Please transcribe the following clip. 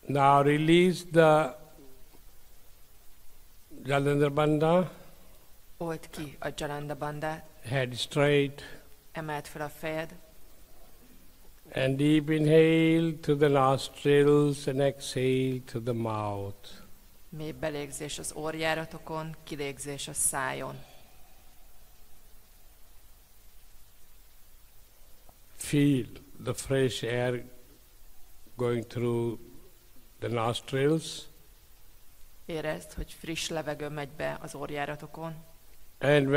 Now release the Jalandhar Bandha. Old ki a Jalanda bandát, Head straight. emeld fel a fejed, And deep inhale to the nostrils and exhale to the mouth. mély belégzés az orrjáratokon, kilégzés a szájon. Feel the fresh air going through the nostrils. Érezd, hogy friss levegő megy be az orrjáratokon, And